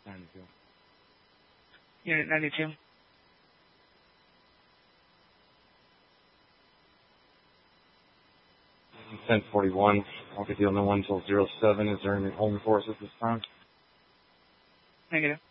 92. Unit 92. 1041. I'll get deal no one until 07. Is there any home for us at this time? Negative.